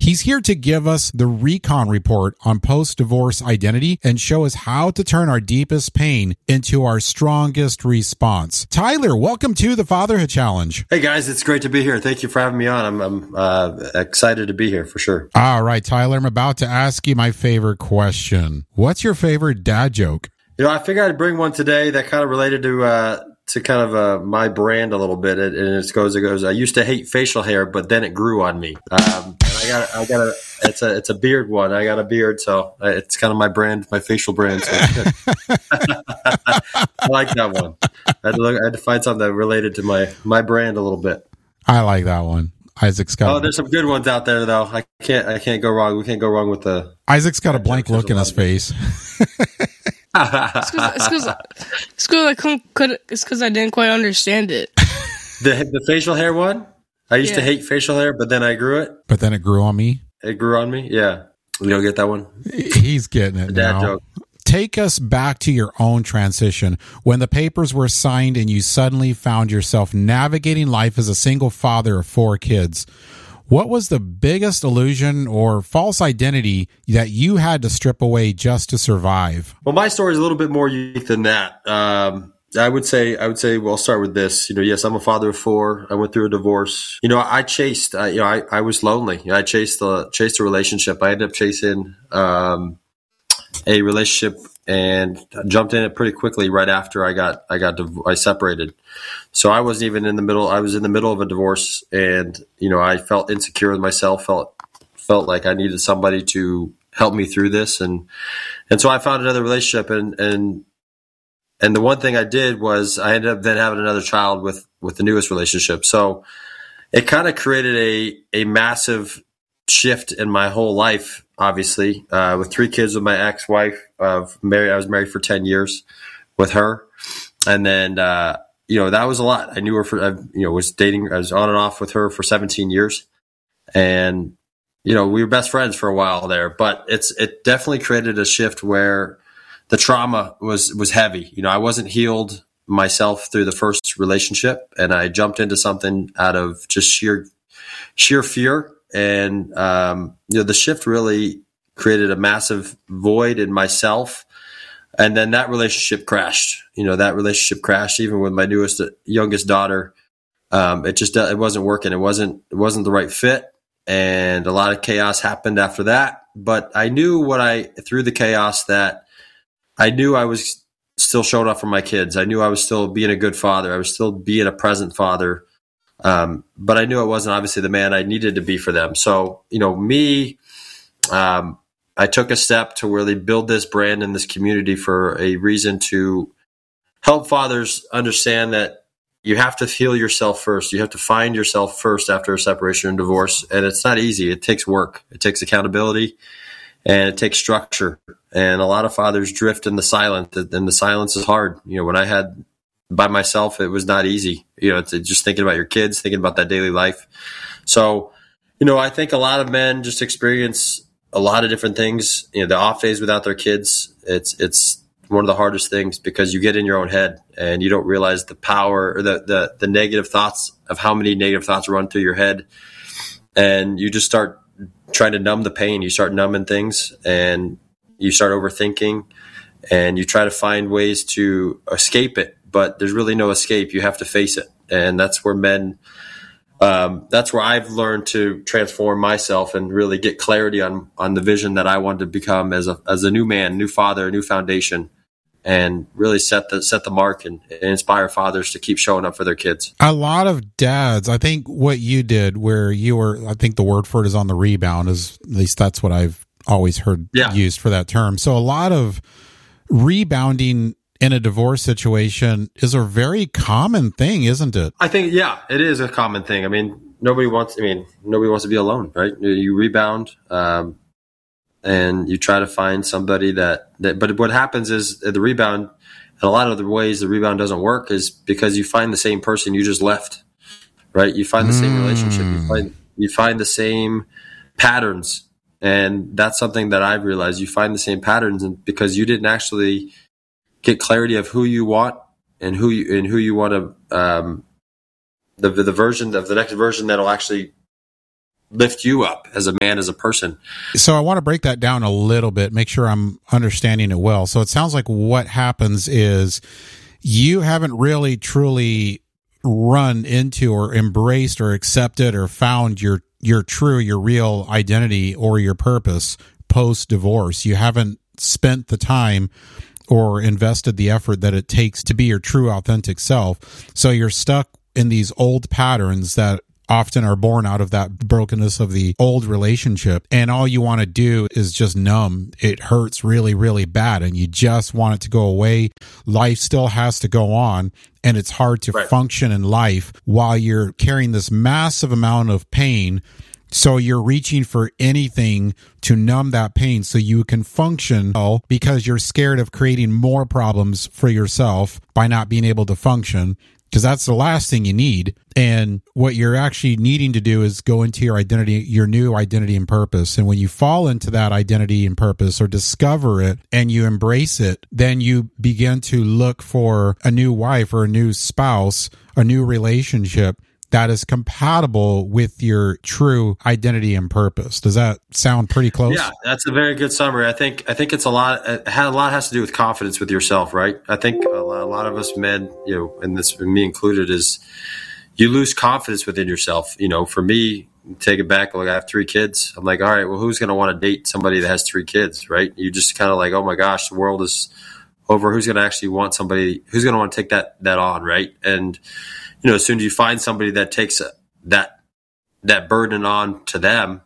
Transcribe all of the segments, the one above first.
He's here to give us the recon report on post-divorce identity and show us how to turn our deepest pain into our strongest response. Tyler, welcome to the Fatherhood Challenge. Hey guys, it's great to be here. Thank you for having me on. I'm excited to be here for sure. All right, Tyler, I'm about to ask you my favorite question. What's your favorite dad joke? I figured I'd bring one today that kind of related to kind of my brand a little bit. And it goes, I used to hate facial hair, but then it grew on me. And it's a beard one. I got a beard, so it's kind of my brand, my facial brand. So I like that one. I had to find something that related to my brand a little bit. I like that one. Isaac's got. Oh, there's some good ones out there though. I can't go wrong. We can't go wrong with the. Isaac's got a blank look in his face. It's because I didn't quite understand it. The facial hair one? I used to hate facial hair, but then I grew it. But then it grew on me? It grew on me? Yeah. You don't get that one? He's getting it the dad now. Joke. Take us back to your own transition when the papers were signed and you suddenly found yourself navigating life as a single father of 4 kids. What was the biggest illusion or false identity that you had to strip away just to survive? Well, my story is a little bit more unique than that. I would say, well, I'll start with this. Yes, I'm a father of 4. I went through a divorce. I chased, I was lonely. I chased a relationship. I ended up chasing, a relationship and jumped in it pretty quickly right after I separated. So I wasn't even in the middle. I was in the middle of a divorce, and I felt insecure with myself. Felt like I needed somebody to help me through this, and so I found another relationship, and the one thing I did was I ended up then having another child with the newest relationship. So it kind of created a massive shift in my whole life. Obviously, with 3 kids with my ex-wife, I was married for 10 years with her. And then, that was a lot. I knew her was dating, I was on and off with her for 17 years. And, we were best friends for a while there, but it definitely created a shift where the trauma was heavy. I wasn't healed myself through the first relationship, and I jumped into something out of just sheer fear. And, the shift really created a massive void in myself. And then that relationship crashed, even with my youngest daughter. It wasn't working. It wasn't the right fit. And a lot of chaos happened after that. But I knew through the chaos that I knew I was still showing up for my kids. I knew I was still being a good father. I was still being a present father. But I knew I wasn't obviously the man I needed to be for them. So, I took a step to really build this brand in this community for a reason to help fathers understand that you have to heal yourself first. You have to find yourself first after a separation and divorce. And it's not easy. It takes work. It takes accountability, and it takes structure. And a lot of fathers drift in the silence, and the silence is hard. When I had by myself, it was not easy. It's just thinking about your kids, thinking about that daily life. So, I think a lot of men just experience a lot of different things. The off days without their kids, it's one of the hardest things because you get in your own head and you don't realize the power or the negative thoughts of how many negative thoughts run through your head. And you just start trying to numb the pain. You start numbing things and you start overthinking and you try to find ways to escape it. But there's really no escape. You have to face it. And that's where that's where I've learned to transform myself and really get clarity on the vision that I wanted to become as a new man, new father, a new foundation, and really set the mark and inspire fathers to keep showing up for their kids. A lot of dads, I think what you did where you were, I think the word for it is on the rebound, is at least that's what I've always heard used for that term. So a lot of rebounding in a divorce situation is a very common thing, isn't it? I think, it is a common thing. I mean, nobody wants to be alone, right? You rebound, and you try to find somebody but what happens is the rebound, and a lot of the ways the rebound doesn't work is because you find the same person you just left, right? You find the same relationship. You find the same patterns. And that's something that I've realized. You find the same patterns, and because you didn't actually get clarity of who you want and who you want to, the version of the next version that'll actually lift you up as a man, as a person. So I want to break that down a little bit, make sure I'm understanding it well. So it sounds like what happens is you haven't really truly run into or embraced or accepted or found your real identity or your purpose post-divorce. You haven't spent the time or invested the effort that it takes to be your true authentic self. So you're stuck in these old patterns that often are born out of that brokenness of the old relationship. And all you want to do is just numb. It hurts really, really bad. And you just want it to go away. Life still has to go on. And it's hard to function in life while you're carrying this massive amount of pain. So you're reaching for anything to numb that pain so you can function, because you're scared of creating more problems for yourself by not being able to function, because that's the last thing you need. And what you're actually needing to do is go into your identity, your new identity and purpose. And when you fall into that identity and purpose or discover it and you embrace it, then you begin to look for a new wife or a new spouse, a new relationship that is compatible with your true identity and purpose. Does that sound pretty close? Yeah, that's a very good summary. I think it's a lot has to do with confidence with yourself, right? I think a lot of us men, and this, me included, is you lose confidence within yourself. For me, take it back, like I have 3 kids. I'm like, all right, well, who's going to want to date somebody that has 3 kids, right? You just kind of like, oh my gosh, the world is over. Who's going to actually want somebody, who's going to want to take that on, right? And as soon as you find somebody that takes that burden on to them,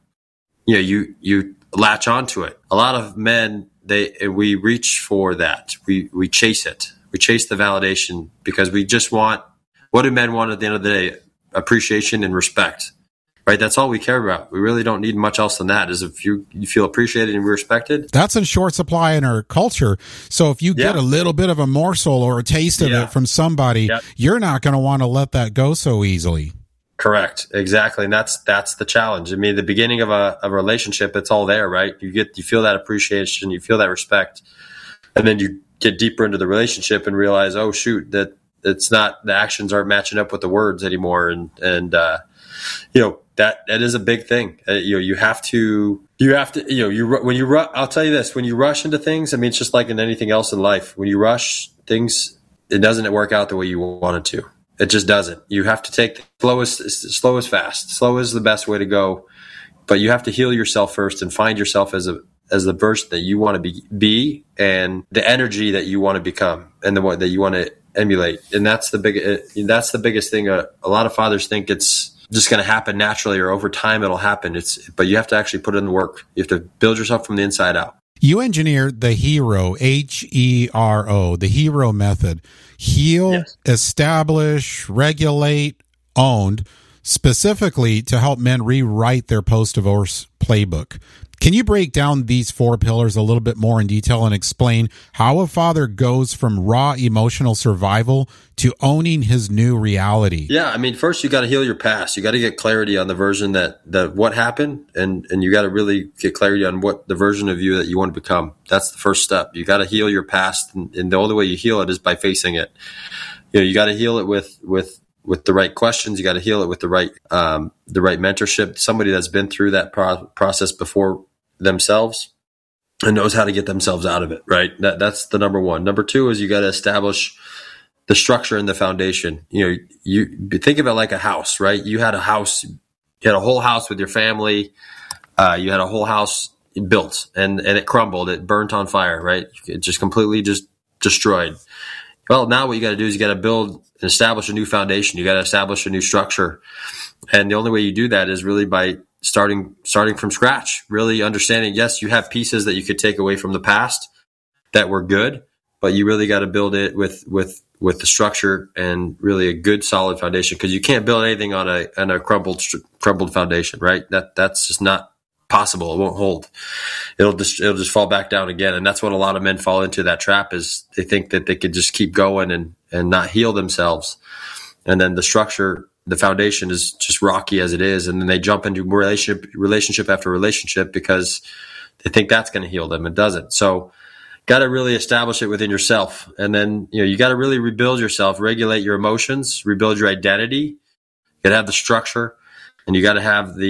you latch onto it. A lot of men, we reach for that. We chase it. We chase the validation because we just want, what do men want at the end of the day? Appreciation and respect, right? That's all we care about. We really don't need much else than that. Is if you feel appreciated and respected. That's in short supply in our culture. So if you get a little bit of a morsel or a taste of it from somebody, you're not going to want to let that go so easily. Correct. Exactly. And that's the challenge. I mean, the beginning of a relationship, it's all there, right? You feel that appreciation, you feel that respect, and then you get deeper into the relationship and realize, oh shoot, that it's not, the actions aren't matching up with the words anymore. And that is a big thing. You have to, I'll tell you this, when you rush into things, I mean, it's just like in anything else in life. When you rush things, it doesn't work out the way you want it to. It just doesn't. You have to take slow is fast. Slow is the best way to go, but you have to heal yourself first and find yourself as the version that you want to be and the energy that you want to become and the one that you want to emulate. And that's the biggest thing. A lot of fathers think it's just going to happen naturally or over time it'll happen. But you have to actually put in the work. You have to build yourself from the inside out. You engineered the HERO, HERO, the HERO method. Heal, establish, regulate, owned, specifically to help men rewrite their post-divorce playbook. Can you break down these 4 pillars a little bit more in detail and explain how a father goes from raw emotional survival to owning his new reality? Yeah, I mean, first you got to heal your past. You got to get clarity on the version that what happened, and you got to really get clarity on what the version of you that you want to become. That's the first step. You got to heal your past, and the only way you heal it is by facing it. You got to heal it with the right questions. You got to heal it with the right mentorship, somebody that's been through that process before themselves and knows how to get themselves out of it, right? That's the number one. Number 2 is you got to establish the structure and the foundation. You think of it like a house, right? You had a whole house with your family. You had a whole house built and it crumbled. It burnt on fire, right? It just completely just destroyed. Well, now what you got to do is you got to build and establish a new foundation. You got to establish a new structure. And the only way you do that is really by starting from scratch, really understanding, yes, you have pieces that you could take away from the past that were good, but you really got to build it with the structure and really a good solid foundation, because you can't build anything on a crumbled foundation, right? That's just not possible. It won't hold. It'll just fall back down again. And that's what a lot of men fall into, that trap, is they think that they could just keep going and not heal themselves. And then the structure, the foundation is just rocky as it is. And then they jump into relationship after relationship because they think that's going to heal them. It doesn't. So got to really establish it within yourself. And then, you got to really rebuild yourself, regulate your emotions, rebuild your identity. You got to have the structure, and you got to have the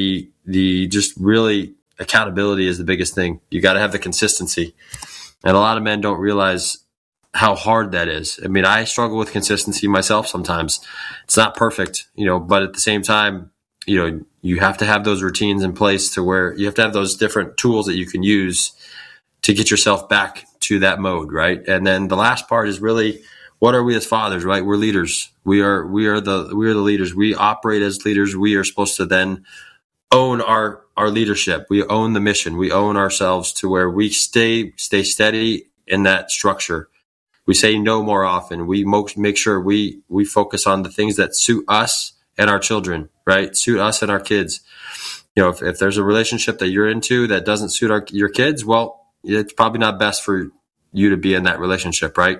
the just really accountability is the biggest thing. You got to have the consistency. And a lot of men don't realize how hard that is. I mean, I struggle with consistency myself sometimes. It's not perfect, but at the same time, you have to have those routines in place to where you have to have those different tools that you can use to get yourself back to that mode, right? And then the last part is really, what are we as fathers, right? We're leaders. We are the leaders. We operate as leaders. We are supposed to then own our leadership. We own the mission. We own ourselves to where we stay steady in that structure. We say no more often. We make sure we focus on the things that suit us and our children, right? Suit us and our kids. If there's a relationship that you're into that doesn't suit your kids, well, it's probably not best for you to be in that relationship, right?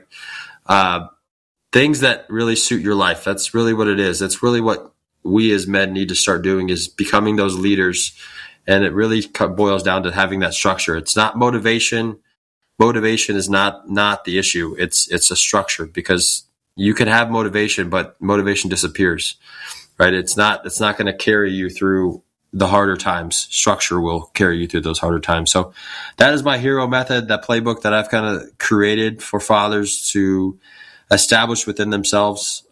Things that really suit your life. That's really what it is. That's really what we as men need to start doing, is becoming those leaders. And it really boils down to having that structure. It's not motivation. Motivation is not the issue. It's a structure, because you can have motivation, but motivation disappears, right? It's not going to carry you through the harder times. Structure will carry you through those harder times. So that is my hero method, that playbook that I've kind of created for fathers to establish within themselves.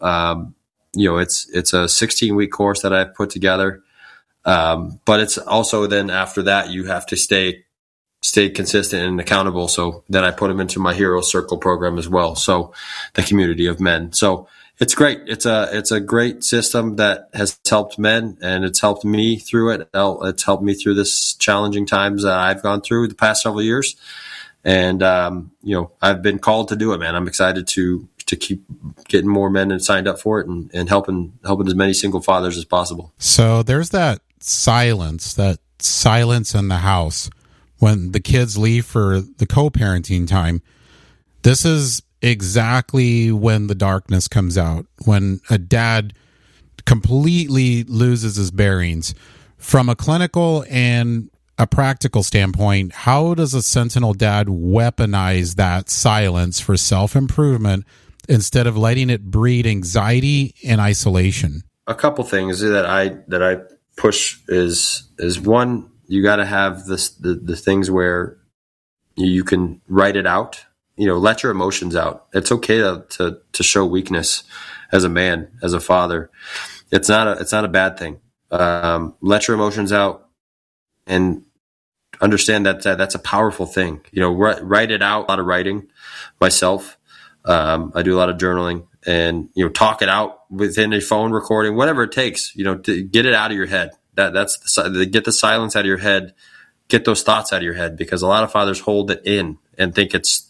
It's a 16-week course that I've put together. But it's also then after that, you have to stay consistent and accountable. So then I put them into my Hero Circle program as well. So the community of men. So it's great. It's a great system that has helped men, and it's helped me through it. It's helped me through this challenging times that I've gone through the past several years. And, I've been called to do it, man. I'm excited to keep getting more men signed up for it and helping as many single fathers as possible. So there's that silence in the house when the kids leave for the co-parenting time. This is exactly when the darkness comes out, when a dad completely loses his bearings. From a clinical and a practical standpoint, how does a Sentinel dad weaponize that silence for self-improvement instead of letting it breed anxiety and isolation? A couple things that I push is one, you got to have the things where you can write it out. Let your emotions out. It's okay to show weakness as a man, as a father. It's not a bad thing. Let your emotions out and understand that that's a powerful thing. Write it out. A lot of writing myself. I do a lot of journaling, and talk it out within a phone recording, whatever it takes. To get it out of your head. That's get the silence out of your head. Get those thoughts out of your head, because a lot of fathers hold it in and think it's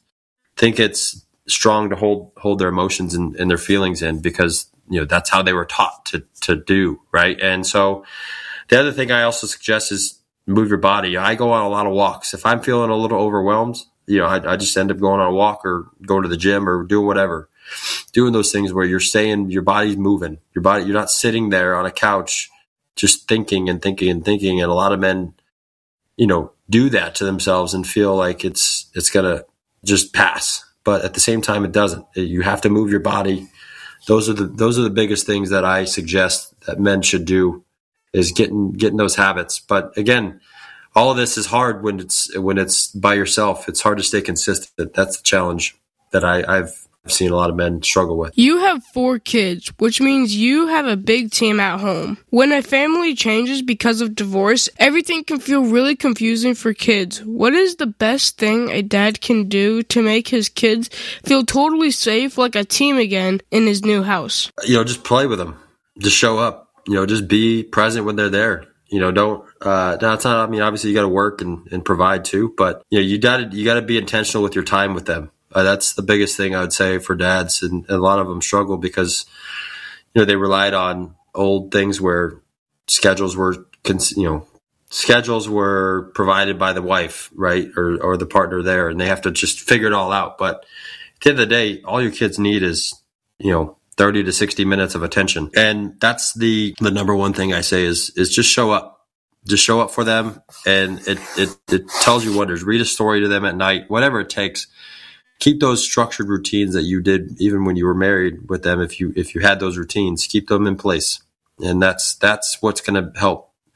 strong to hold their emotions and their feelings in, because that's how they were taught to do, right? And so the other thing I also suggest is move your body. I go on a lot of walks. If I'm feeling a little overwhelmed, I just end up going on a walk or going to the gym or doing whatever, doing those things where you're saying your body's moving. You're not sitting there on a couch just thinking and thinking and thinking. And a lot of men, do that to themselves and feel like it's gonna just pass. But at the same time, it doesn't. You have to move your body. Those are the biggest things that I suggest that men should do, is getting those habits. But again, all of this is hard when it's by yourself. It's hard to stay consistent. That's the challenge that I've seen a lot of men struggle with. You have 4 kids, which means you have a big team at home. When a family changes because of divorce, everything can feel really confusing for kids. What is the best thing a dad can do to make his kids feel totally safe, like a team again, in his new house? Just play with them. Just show up. Just be present when they're there. Don't. That's not. I mean, obviously you got to work and provide too, but you got to be intentional with your time with them. That's the biggest thing I would say for dads, and a lot of them struggle because they relied on old things where schedules were provided by the wife, right, or the partner there, and they have to just figure it all out. But at the end of the day, all your kids need is 30 to 60 minutes of attention, and that's the number one thing I say is just show up. Just show up for them, and it tells you wonders. Read a story to them at night, whatever it takes. Keep those structured routines that you did even when you were married with them. If you had those routines, keep them in place, and that's what's going to help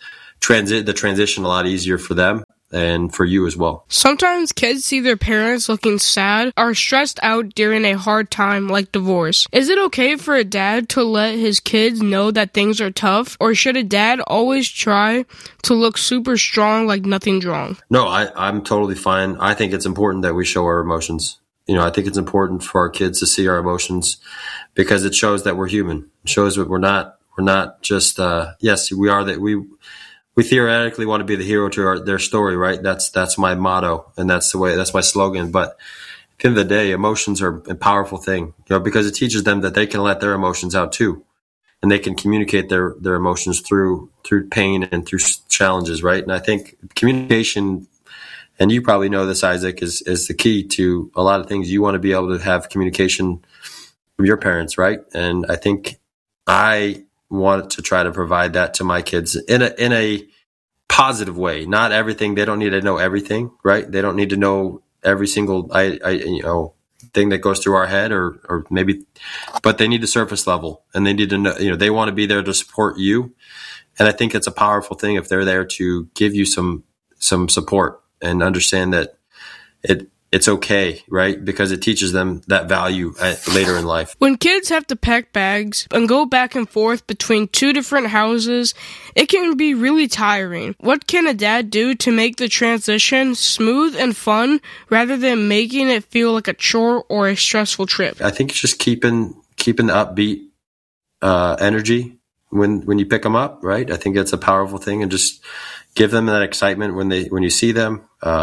the transition a lot easier for them and for you as well. Sometimes kids see their parents looking sad or stressed out during a hard time like divorce. Is it okay for a dad to let his kids know that things are tough, or should a dad always try to look super strong like nothing's wrong? No, I'm totally fine. I think it's important that we show our emotions. I think it's important for our kids to see our emotions because it shows that we're human. It shows that we're not just, yes, we are that we theoretically want to be the hero to their story, right? That's my motto, and that's my slogan. But at the end of the day, emotions are a powerful thing, because it teaches them that they can let their emotions out too, and they can communicate their emotions through pain and through challenges, right? And I think communication, and you probably know this, Isaac, is the key to a lot of things. You want to be able to have communication with your parents, right? And I think I want to try to provide that to my kids in a positive way. Not everything. They don't need to know everything, right? They don't need to know every single thing that goes through our head, or maybe, but they need the surface level, and they need to know. They want to be there to support you, and I think it's a powerful thing if they're there to give you some support and understand that it's okay, right? Because it teaches them that value later in life. When kids have to pack bags and go back and forth between two different houses, it can be really tiring. What can a dad do to make the transition smooth and fun rather than making it feel like a chore or a stressful trip? I think it's just keeping the upbeat energy when you pick them up, right? I think that's a powerful thing, and just give them that excitement when you see them.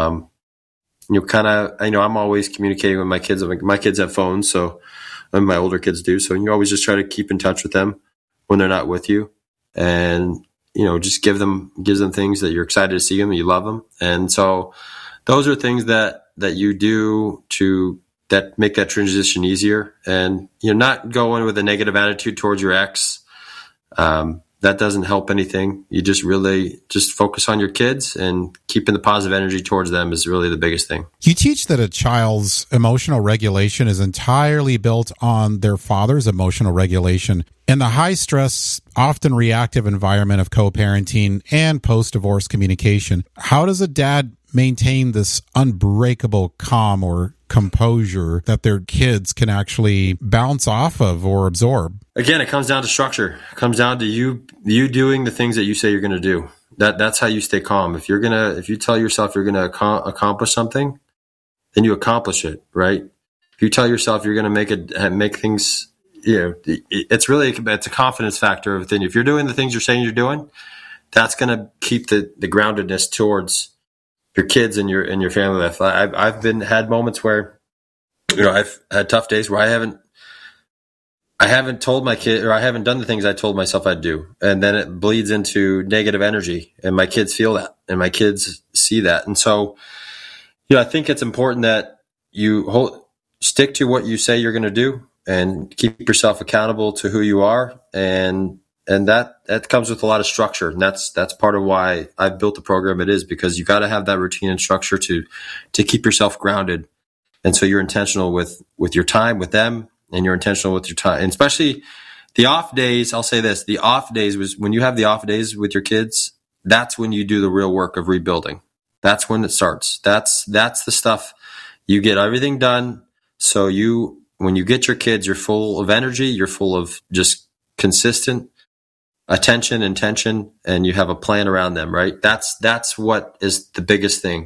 I'm always communicating with my kids. My kids have phones, and my older kids do. So you always just try to keep in touch with them when they're not with you, and just gives them things that you're excited to see them and you love them. And so those are things that you do that make that transition easier. And you're not going with a negative attitude towards your ex. That doesn't help anything. You just really focus on your kids, and keeping the positive energy towards them is really the biggest thing. You teach that a child's emotional regulation is entirely built on their father's emotional regulation. In the high stress, often reactive environment of co-parenting and post-divorce communication, how does a dad maintain this unbreakable calm or composure that their kids can actually bounce off of or absorb? Again, it comes down to structure. It comes down to you doing the things that you say you're going to do. That's how you stay calm. If you tell yourself you're going to accomplish something, then you accomplish it, right? If you tell yourself you're going to make things, it's a confidence factor within you. If you're doing the things you're saying you're doing, that's going to keep the groundedness towards your kids and your family life. I've had moments where, I've had tough days where I haven't told my kid, or I haven't done the things I told myself I'd do. And then it bleeds into negative energy, and my kids feel that, and my kids see that. And so, I think it's important that you stick to what you say you're going to do, and keep yourself accountable to who you are. And that comes with a lot of structure. And that's part of why I've built the program it is, because you got to have that routine and structure to keep yourself grounded. And so you're intentional with your time with them, and you're intentional with your time. And especially the off days, I'll say this, the off days was when you have the off days with your kids, that's when you do the real work of rebuilding. That's when it starts. That's the stuff. You get everything done. So when you get your kids, you're full of energy. You're full of just consistent attention, intention, and you have a plan around them, right? That's what is the biggest thing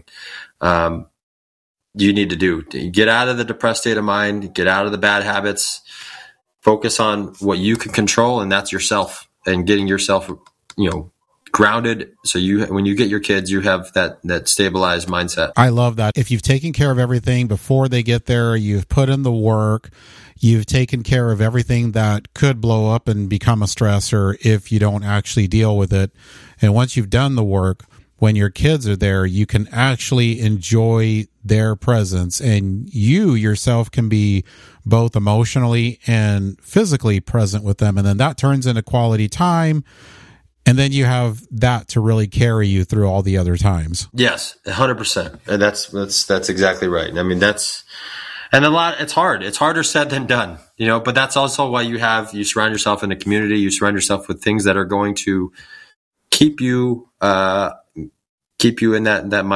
you need to do. Get out of the depressed state of mind, get out of the bad habits, focus on what you can control, and that's yourself, and getting yourself, grounded. So when you get your kids, you have that stabilized mindset. I love that. If you've taken care of everything before they get there, you've put in the work, you've taken care of everything that could blow up and become a stressor if you don't actually deal with it. And once you've done the work, when your kids are there, you can actually enjoy their presence, and you yourself can be both emotionally and physically present with them. And then that turns into quality time. And then you have that to really carry you through all the other times. Yes, 100%. And that's exactly right. I mean, it's hard. It's harder said than done, but that's also why you surround yourself in a community. You surround yourself with things that are going to keep you in that